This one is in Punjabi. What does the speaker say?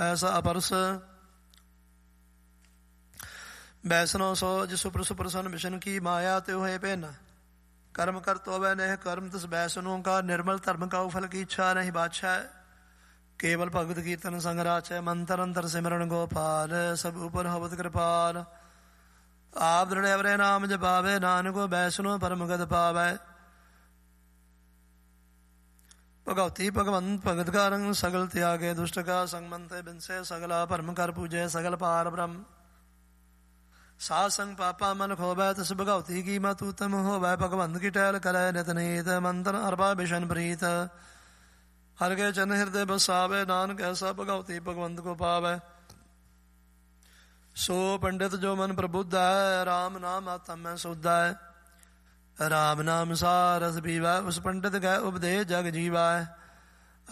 ਐਸਾ ਅਪਰਸ। ਬੈਸਨੋ ਸੋ ਜਿਸੁ ਪ੍ਰਸੁ ਪ੍ਰਸੰਨ ਵਿਸ਼ਨ ਕੀ ਮਾਇਆ ਤਿਉ ਹੋਏ ਭਿੰਨ। ਕਰਮ ਕਰ ਤੋਵੈ ਨੇਹ ਕਰਮ ਤਿਸ ਬੈਸਨੋ ਕਾ। ਨਿਰਮਲ ਧਰਮ ਕਾਉ ਫਲ ਕੀ ਇੱਛਾ ਨਹੀਂ ਬਾਛੈ। ਕੇਵਲ ਭਗਤ ਕੀਰਤਨ ਸੰਗ ਰਾਚੈ। ਮੰਤਰ ਅੰਤਰ ਸਿਮਰਨ ਗੋਪਾਲ। ਸਭ ਉਪਰ ਹਵਤ ਕਿਰਪਾਲ। ਆਪ ਦ੍ਰਿੜ ਅਵਰੇ ਨਾਮ ਜਪਾਵੇ। ਨਾਨਕੋ ਬੈਸਨੋ ਪਰਮ ਗਤ ਪਾਵੈ। ਭਗਉਤੀ ਭਗਵੰਤ ਭਗਤ ਕਾ ਰੰਗ। ਸਗਲ ਤਿਆਗੇ ਦੁਸ਼ਟ ਕਾ ਸੰਗ। ਮੰਤੇ ਬਿਨਸੇ ਸਗਲਾ ਭਰਮ ਕਰ ਪੂਜੈ। ਸਗਲ ਪਾਰ ਬ੍ਰਹਮ ਸਾਧ ਸੰਗ ਪਾਪਾ ਮਨ ਖੋਵੈ। ਤਿਸ ਭਗਉਤੀ ਕੀ ਮਤ ਉਤਮ ਹੋਵੈ। ਭਗਵੰਤ ਕੀ ਟਹਿਲ ਕਰੈ ਨਿਤ ਨੀਤ। ਮੰਤਰ ਅਰਬਾ ਬਿਸ਼ਨ ਪ੍ਰੀਤ। ਹਰਿ ਕੇ ਚਰਨ ਹਿਰਦੇ ਬਸਾਵੇ। ਨਾਨਕ ਐਸਾ ਭਗਉਤੀ ਭਗਵੰਤ ਕੋ ਪਾਵੈ। ਸੋ ਪੰਡਿਤ ਜੋ ਮਨ ਪ੍ਰਬੁੱਧੈ। ਰਾਮ ਨਾਮ ਆਤਮੈ ਸੁਧੈ। ਰਾਮ ਨਾਮ ਸਾਰਸ ਪੀਵੈ। ਉਸ ਪੰਡਿਤ ਗੈ ਉਪਦੇਸ਼ ਜਗ ਜੀਵੈ।